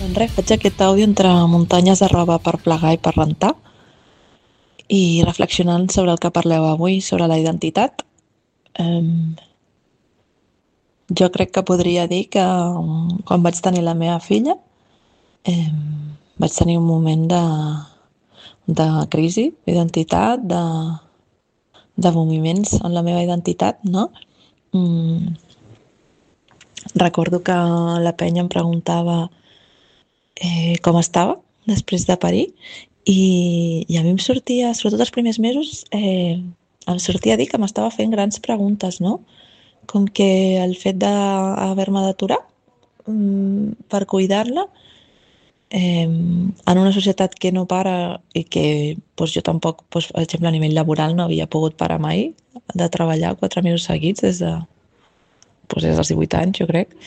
Doncs res, faig aquest àudio entre muntanyes de roba per plegar i per rentar i reflexionant sobre el que parleu avui, sobre la identitat. Jo crec que podria dir que quan vaig tenir la meva filla vaig tenir un moment de crisi d'identitat, de moviments en la meva identitat, no? Recordo que la penya em preguntava com estava després de parir i a mi em sortia, sobretot els primers mesos, em sortia a dir que m'estava fent grans preguntes, no? Com que el fet d'haver-me d'aturar per cuidar-la en una societat que no para i que doncs, jo tampoc, doncs, per exemple, a nivell laboral no havia pogut parar mai de treballar 4 mesos seguits des dels 18 anys, jo crec.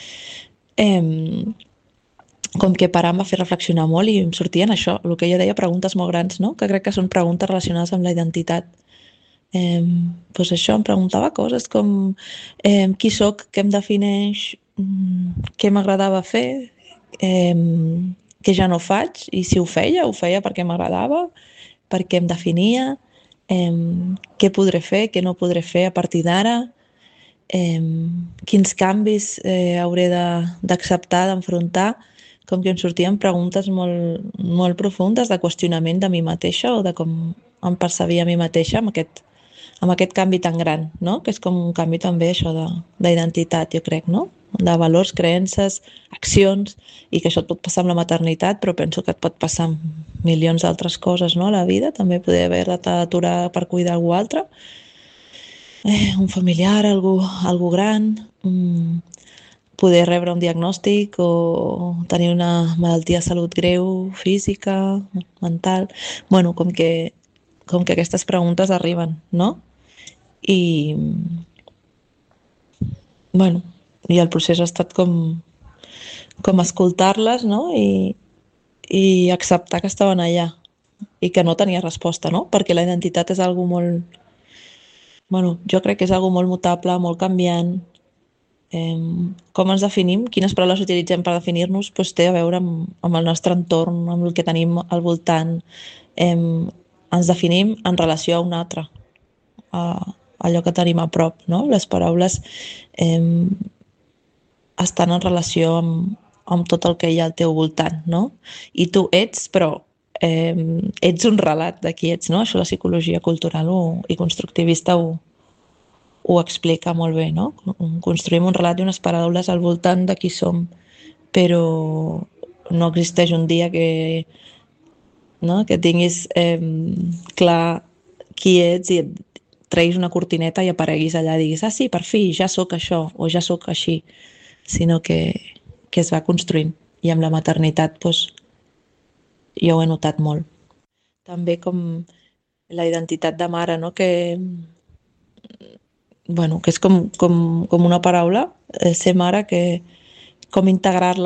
Com que parar em va fer reflexionar molt i em sortien això, el que jo deia, preguntes molt grans, no? Que crec que són preguntes relacionades amb la identitat. Doncs això, em preguntava coses com qui sóc, què em defineix, què m'agradava fer, que ja no faig, i si ho feia perquè m'agradava, perquè em definia, què podré fer, què no podré fer a partir d'ara, quins canvis hauré d'acceptar, d'enfrontar. Com que em sortien preguntes molt, molt profundes de qüestionament de mi mateixa o de com em percebia a mi mateixa amb aquest canvi tan gran, no? Que és com un canvi també això d'identitat, jo crec, no? De valors, creences, accions, i que això et pot passar amb la maternitat, però penso que et pot passar amb milions d'altres coses, no? A la vida també poder haver-te d'aturar per cuidar algú altre, un familiar, algú gran, poder rebre un diagnòstic o tenir una malaltia de salut greu, física, mental. Bueno, com que aquestes preguntes arriben, no? I bueno, i el procés ha estat com escoltar-les, no? I acceptar que estaven allà i que no tenia resposta, no? Perquè la identitat és algo molt... Bueno, jo crec que és algo molt mutable, molt canviant. Com ens definim, quines paraules utilitzem per definir-nos, doncs té a veure amb el nostre entorn, amb el que tenim al voltant. Ens definim en relació a un altre, a allò que tenim a prop, no? Les paraules estan en relació amb tot el que hi ha al teu voltant, no? I tu ets, però ets un relat de qui ets, no? Això la psicologia cultural i constructivista ho explica molt bé, no? Construïm un relat i unes paraules al voltant de qui som, però no existeix un dia que tinguis clar qui ets i et treguis una cortineta i apareguis allà i diguis, sí, per fi, ja sóc això, o ja sóc així, sinó que es va construint. I amb la maternitat, doncs, jo ho he notat molt. També com la identitat de mare, no? Que és com una paraula, ser mare, que com integrar-la